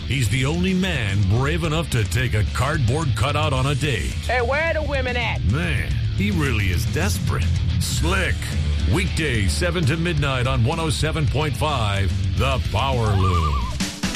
He's the only man brave enough to take a cardboard cutout on a date. Hey, where are the women at? Man, he really is desperate. Slick. Weekdays 7 to midnight on 107.5 The Power Loom.